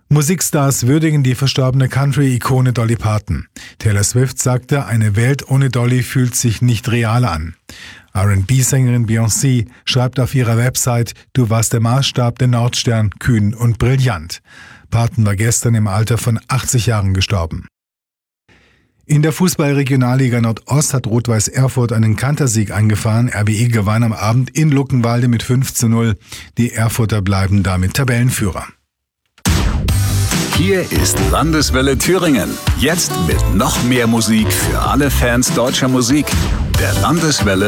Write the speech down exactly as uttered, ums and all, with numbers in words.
Musikstars würdigen die verstorbene Country-Ikone Dolly Parton. Taylor Swift sagte, eine Welt ohne Dolly fühlt sich nicht real an. R and B-Sängerin Beyoncé schreibt auf ihrer Website, du warst der Maßstab, der Nordstern, kühn und brillant. Parton war gestern im Alter von achtzig Jahren gestorben. In der Fußball-Regionalliga Nordost hat Rot-Weiß Erfurt einen Kantersieg eingefahren. R B E gewann am Abend in Luckenwalde mit fünf zu null. Die Erfurter bleiben damit Tabellenführer. Hier ist Landeswelle Thüringen. Jetzt mit noch mehr Musik für alle Fans deutscher Musik. Der Landeswelle